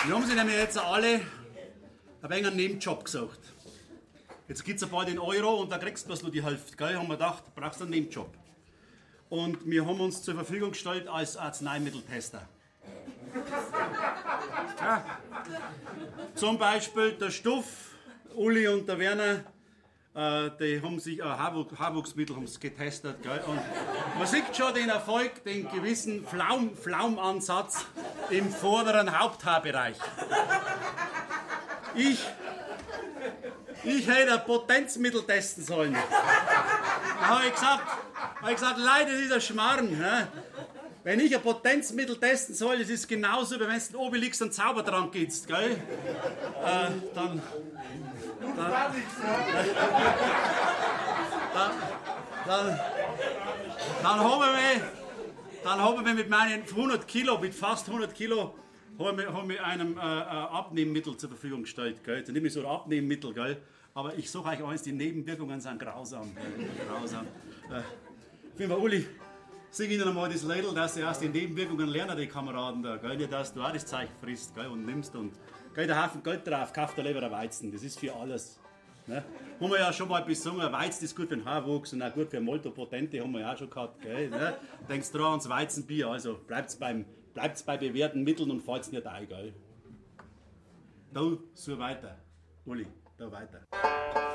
Wir haben sich nämlich jetzt alle ein wenig einen Nebenjob gesucht. Jetzt gibt es ein paar den Euro und da kriegst du bloß nur die Hälfte. Gell? Haben wir gedacht, du brauchst einen Nebenjob. Und wir haben uns zur Verfügung gestellt als Arzneimitteltester. Ja. Zum Beispiel der Stuff, Uli und der Werner, die haben sich Haarwuchsmittel haben getestet. Gell? Und man sieht schon den Erfolg, den gewissen Flaumansatz im vorderen Haupthaarbereich. Ich hätte ein Potenzmittel testen sollen. Da habe ich gesagt, Leute, dieser Schmarrn. Ne? Wenn ich ein Potenzmittel testen soll, das ist genauso, wie wenn du oben liegst und einen Zaubertrank gibst, gell? Dann haben wir mit meinen 100 Kilo, mit fast 100 Kilo, haben wir einem Abnehmmittel zur Verfügung gestellt. Gell? Nicht mehr so ein Abnehmmittel, gell? Aber ich sage euch eins, die Nebenwirkungen sind grausam. Grausam. Auf jeden Fall, Uli, sing ihnen einmal das Lädel, dass sie aus den Nebenwirkungen lernen, die Kameraden da. Gell? Nicht, dass du auch das Zeichen frisst, gell? Und nimmst und gell, da Haufen Geld drauf, kauft der lieber ein Weizen, das ist für alles. Ne? Haben wir ja schon mal besungen, Weizen ist gut für den Haarwuchs und auch gut für Molto Potente, haben wir ja auch schon gehabt. Gell? Ne? Denkst dran ans Weizenbier, also bleibt's bei bewährten Mitteln und fallt's nicht ein, gell? Da, so weiter. Uli, da weiter.